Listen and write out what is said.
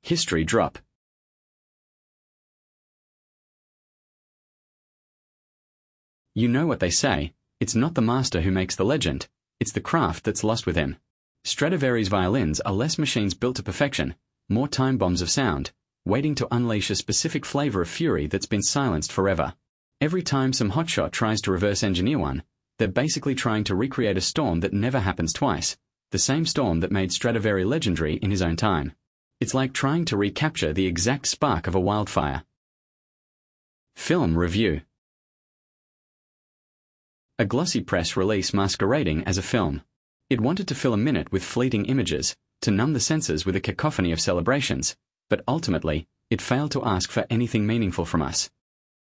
History drop. You know what they say, it's not the master who makes the legend, it's the craft that's lost within. Stradivari's violins are less machines built to perfection, more time bombs of sound, waiting to unleash a specific flavor of fury that's been silenced forever. Every time some hotshot tries to reverse engineer one, they're basically trying to recreate a storm that never happens twice, the same storm that made Stradivari legendary in his own time. It's like trying to recapture the exact spark of a wildfire. Film review. A glossy press release masquerading as a film. It wanted to fill a minute with fleeting images, to numb the senses with a cacophony of celebrations, but ultimately, it failed to ask for anything meaningful from us.